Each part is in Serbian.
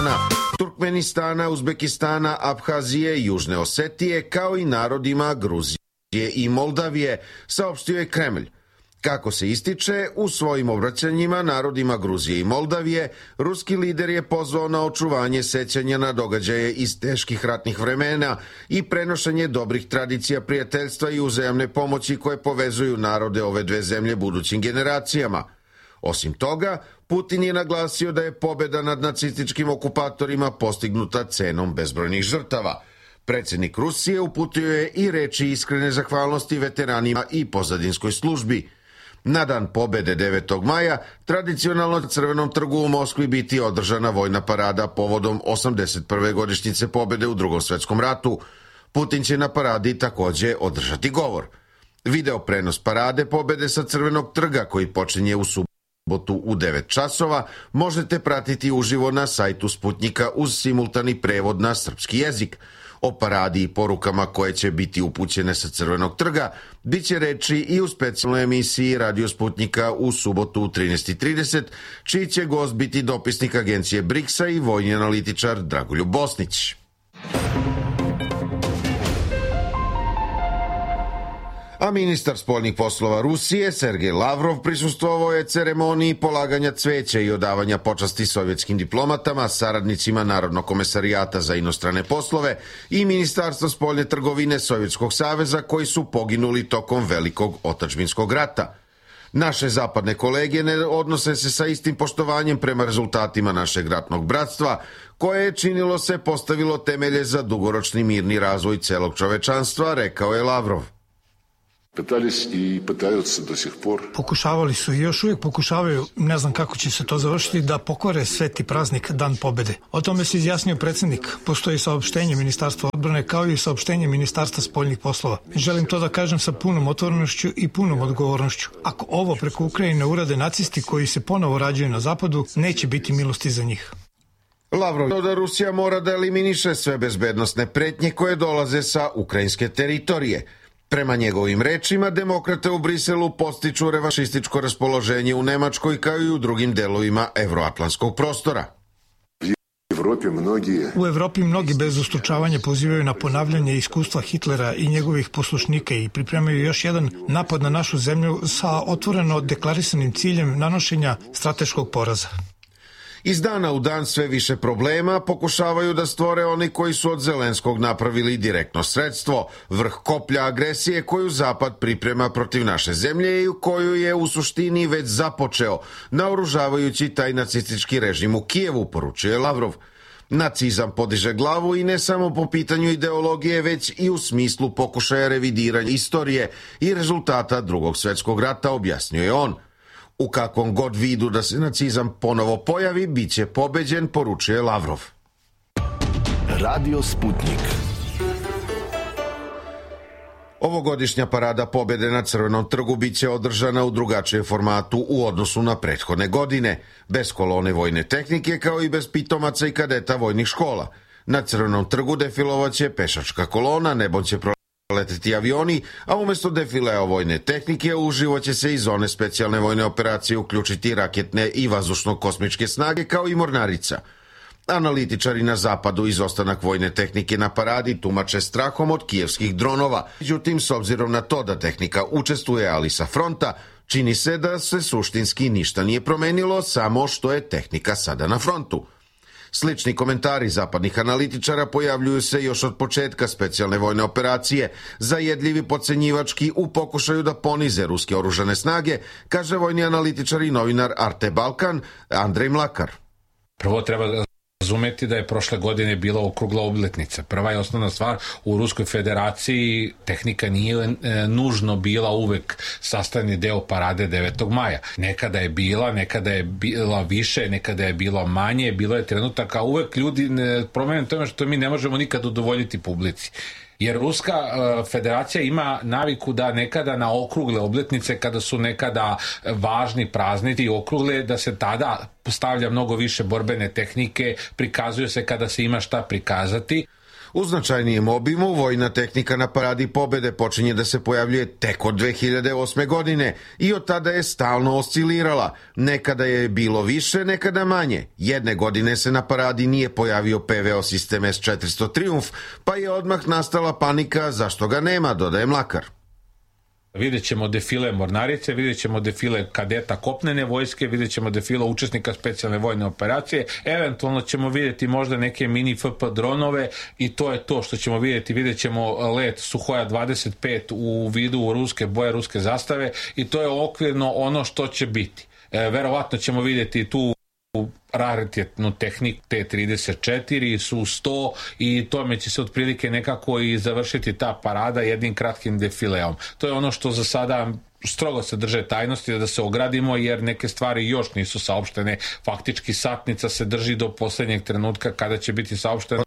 Kazahstana, Turkmenistana, Uzbekistana, Abhazije i Južne Osetije, kao i narodima Gruzije i Moldavije, saopštio je Kremlj. Kako se ističe, u svojim obraćanjima narodima Gruzije i Moldavije, ruski lider je pozvao na očuvanje sećanja na događaje iz teških ratnih vremena i prenošenje dobrih tradicija prijateljstva i uzajamne pomoći koje povezuju narode ove dve zemlje budućim generacijama. Osim toga, Putin je naglasio da je pobeda nad nacističkim okupatorima postignuta cenom bezbrojnih žrtava. Predsjednik Rusije uputio je i reči iskrene zahvalnosti veteranima i pozadinskoj službi. Na dan pobede 9. maja, tradicionalno na Crvenom trgu u Moskvi biti održana vojna parada povodom 81. godišnjice pobede u Drugom svetskom ratu. Putin će na paradi također održati govor. Video prenos parade pobede sa Crvenog trga, koji počinje u subotu u 9 časova, možete pratiti uživo na sajtu Sputnjika uz simultani prevod na srpski jezik. O paradi i porukama koje će biti upućene sa Crvenog trga bit će reči i u specijalnoj emisiji Radio Sputnjika u subotu u 13:30, čiji će gost biti dopisnik agencije BRICS-a i vojni analitičar Dragoljub Bosnić. A ministar spoljnih poslova Rusije, Sergej Lavrov, prisustvovao je ceremoniji polaganja cveća i odavanja počasti sovjetskim diplomatama, saradnicima Narodnog komesarijata za inostrane poslove i Ministarstva spoljne trgovine Sovjetskog saveza, koji su poginuli tokom Velikog otadžbinskog rata. Naše zapadne kolege ne odnose se sa istim poštovanjem prema rezultatima našeg ratnog bratstva, koje je, činilo se, postavilo temelje za dugoročni mirni razvoj celog čovečanstva, rekao je Lavrov. Pokušavali su i još uvijek pokušavaju, ne znam kako će se to završiti, da pokvare sveti praznik Dan pobede. O tome se izjasnio predsjednik. Postoji saopštenje Ministarstva odbrane kao i saopštenje Ministarstva spoljnih poslova. Želim to da kažem sa punom otvorenošću i punom odgovornošću. Ako ovo preko Ukrajine urade nacisti koji se ponovo rađaju na zapadu, neće biti milosti za njih. Lavrov da Rusija mora da eliminiše sve bezbednosne pretnje koje dolaze sa ukrajinske teritorije. Prema njegovim rečima, demokrate u Briselu postiču revanšističko raspoloženje u Nemačkoj kao i u drugim delovima evroatlantskog prostora. U Evropi mnogi bez ustručavanja pozivaju na ponavljanje iskustva Hitlera i njegovih poslušnika i pripremaju još jedan napad na našu zemlju sa otvoreno deklarisanim ciljem nanošenja strateškog poraza. Iz dana u dan sve više problema pokušavaju da stvore oni koji su od Zelenskog napravili direktno sredstvo, vrh koplja agresije koju Zapad priprema protiv naše zemlje i koju je u suštini već započeo, naoružavajući taj nacistički režim u Kijevu, poručuje Lavrov. Nacizam podiže glavu i ne samo po pitanju ideologije, već i u smislu pokušaja revidiranja istorije i rezultata Drugog svjetskog rata, objasnio je on. U kakvom god vidu da se nacizam ponovo pojavi, bit će pobeđen, poručuje Lavrov. Radio Sputnik. Ovogodišnja parada pobede na Crvenom trgu bit će održana u drugačijem formatu u odnosu na prethodne godine, bez kolone vojne tehnike kao i bez pitomaca i kadeta vojnih škola. Na Crvenom trgu defilovaće pešačka kolona, nebom će leteti avioni, a umjesto defilea vojne tehnike uživo će se i zone specijalne vojne operacije uključiti raketne i vazdušno-kosmičke snage kao i mornarica. Analitičari na zapadu izostanak vojne tehnike na paradi tumače strahom od kijevskih dronova. Međutim, s obzirom na to da tehnika učestvuje, ali sa fronta, čini se da se suštinski ništa nije promenilo, samo što je tehnika sada na frontu. Slični komentari zapadnih analitičara pojavljuju se još od početka specijalne vojne operacije, zajedljivi podcenjivački u pokušaju da ponize ruske oružane snage, kaže vojni analitičar i novinar Arte Balkan Andrej Mlakar. Prvo treba razumeti da je prošle godine bila okrugla obljetnica. Prva i osnovna stvar, u Ruskoj federaciji tehnika nije nužno bila uvek sastavni deo parade 9. maja. Nekada je bila više, nekada je bilo manje, bilo je trenutaka, uvek ljudi promene tome što mi ne možemo nikad udovoljiti publici. Jer Ruska federacija ima naviku da nekada na okrugle obljetnice, kada su nekada važni praznici okrugle, da se tada stavlja mnogo više borbene tehnike, prikazuje se kada se ima šta prikazati. U značajnijem obimu vojna tehnika na Paradi pobede počinje da se pojavljuje tek od 2008. godine i od tada je stalno oscilirala. Nekada je bilo više, nekada manje. Jedne godine se na Paradi nije pojavio PVO sistem S-400 Triumf, pa je odmah nastala panika zašto ga nema, dodaje Mlakar. Vidjet ćemo defile mornarice, vidjet ćemo defile kadeta kopnene vojske, vidjet ćemo defile učesnika specijalne vojne operacije, eventualno ćemo vidjeti možda neke mini FP dronove i to je to što ćemo vidjeti. Vidjet ćemo let Suhoja 25 u vidu ruske boje, ruske zastave i to je okvirno ono što će biti. Verovatno ćemo vidjeti tu raritetnu tehniku T-34, Su-100 i tome će se otprilike nekako i završiti ta parada jednim kratkim defileom. To je ono što za sada strogo se drže tajnosti da se ogradimo jer neke stvari još nisu saopštene. Faktički satnica se drži do posljednjeg trenutka kada će biti saopštena.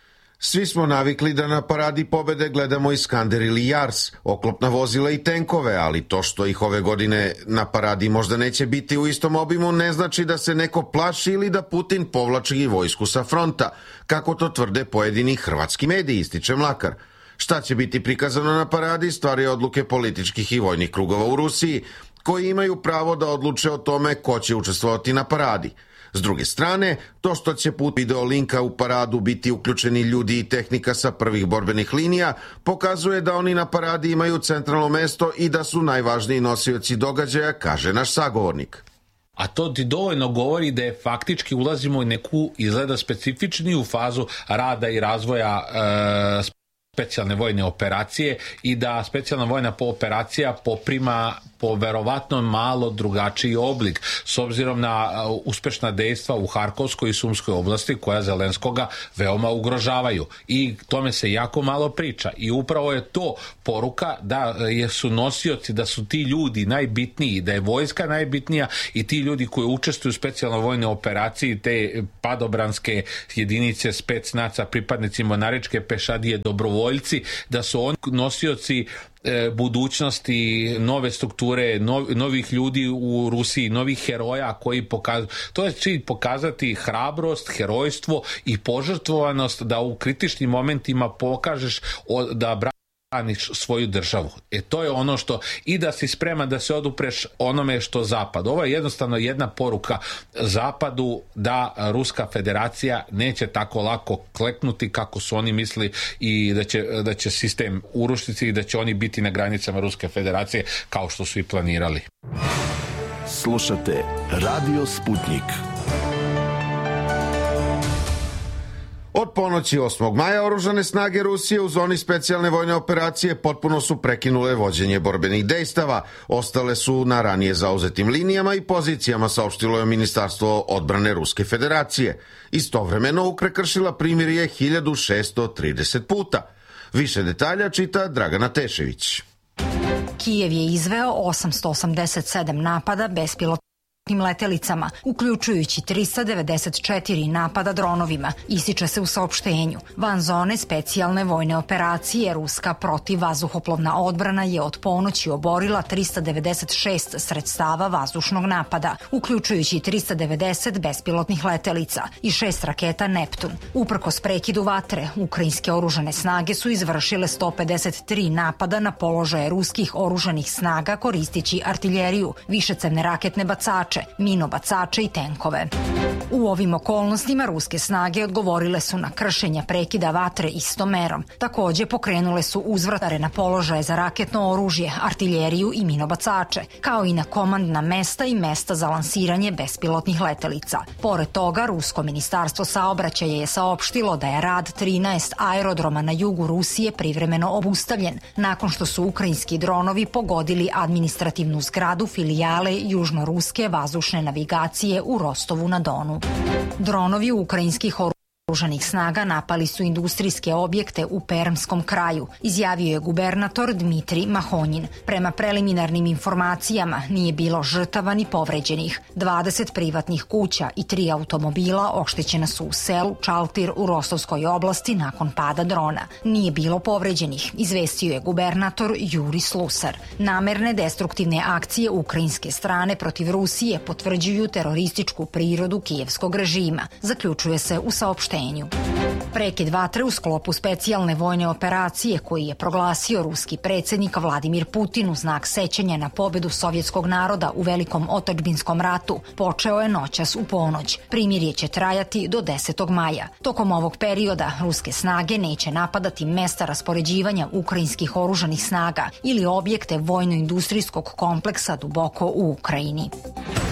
Svi smo navikli da na Paradi pobede gledamo Iskander ili Jars, oklopna vozila i tenkove, ali to što ih ove godine na Paradi možda neće biti u istom obimu ne znači da se neko plaši ili da Putin povlači vojsku sa fronta, kako to tvrde pojedini hrvatski mediji, ističe Mlakar. Šta će biti prikazano na Paradi, stvar je odluke političkih i vojnih krugova u Rusiji, koji imaju pravo da odluče o tome ko će učestvovati na Paradi. S druge strane, to što će put video linka u Paradu biti uključeni ljudi i tehnika sa prvih borbenih linija, pokazuje da oni na Paradi imaju centralno mesto i da su najvažniji nosioci događaja, kaže naš sagovornik. A to ti dovoljno govori da je faktički ulazimo u neku izgleda specifičniju fazu rada i razvoja specijalne vojne operacije i da specijalna vojna operacija poprima po verovatno malo drugačiji oblik s obzirom na uspešna dejstva u Harkovskoj i Sumskoj oblasti koja Zelenskoga veoma ugrožavaju i tome se jako malo priča i upravo je to poruka da su nosioci, da su ti ljudi najbitniji, da je vojska najbitnija i ti ljudi koji učestvuju u specijalnoj vojnoj operaciji, te padobranske jedinice specnaca, pripadnici mornaričke pešadije, dobrovoljci, da su oni nosioci budućnosti, nove strukture, novih ljudi u Rusiji, novih heroja koji pokazuju. To je cilj pokazati hrabrost, herojstvo i požrtvovanost da u kritičnim momentima pokažeš da braniš svoju državu. To je ono što i da si spreman da se odupreš onome što Zapad. Ovo je jednostavno jedna poruka Zapadu da Ruska federacija neće tako lako kleknuti kako su oni misli i da će sistem urušiti i da će oni biti na granicama Ruske federacije kao što su i planirali. Slušate Radio Sputnik. Od ponoći 8. maja oružane snage Rusije u zoni specijalne vojne operacije potpuno su prekinule vođenje borbenih dejstava. Ostale su na ranije zauzetim linijama i pozicijama, saopštilo je Ministarstvo odbrane Ruske federacije. Istovremeno uprekršila primirje 1630 puta. Više detalja čita Dragana Tešević. Kijev je izveo 887 napada bespilotnim letelicama, uključujući 394 napada dronovima, ističe se u saopštenju. Van zone specijalne vojne operacije ruska protivvazduhoplovna odbrana je od ponoći oborila 396 sredstava vazdušnog napada, uključujući 390 bespilotnih letelica i 6 raketa Neptun. Uprkos prekidu vatre, ukrajinske oružane snage su izvršile 153 napada na položaje ruskih oružanih snaga koristeći artiljeriju, višecevne raketne bacače, minobacače i tenkove. U ovim okolnostima ruske snage odgovorile su na kršenja prekida vatre istom merom. Takođe pokrenule su uzvratare na položaje za raketno oružje, artiljeriju i minobacače, kao i na komandna mesta i mesta za lansiranje bespilotnih letelica. Pored toga, Rusko ministarstvo saobraćaja je saopštilo da je rad 13 aerodroma na jugu Rusije privremeno obustavljen, nakon što su ukrajinski dronovi pogodili administrativnu zgradu filijale južnoruske vazdušne navigacije u Rostovu na Donu. Dronovi ukrajinskih oružanih snaga napali su industrijske objekte u Permskom kraju, izjavio je gubernator Dmitrij Mahonjin. Prema preliminarnim informacijama nije bilo žrtava ni povređenih. 20 privatnih kuća i 3 automobila oštećena su u selu Čaltir u Rostovskoj oblasti nakon pada drona. Nije bilo povređenih, izvestio je gubernator Juri Slusar. Namerne destruktivne akcije ukrajinske strane protiv Rusije potvrđuju terorističku prirodu kijevskog režima, zaključuje se u saopštenju. saopštenju. Prekid vatre u sklopu specijalne vojne operacije koji je proglasio ruski predsjednik Vladimir Putin u znak sećanja na pobedu sovjetskog naroda u Velikom otadžbinskom ratu počeo je noćas u ponoć. Primirje će trajati do 10. maja. Tokom ovog perioda ruske snage neće napadati mesta raspoređivanja ukrajinskih oružanih snaga ili objekte vojno-industrijskog kompleksa duboko u Ukrajini.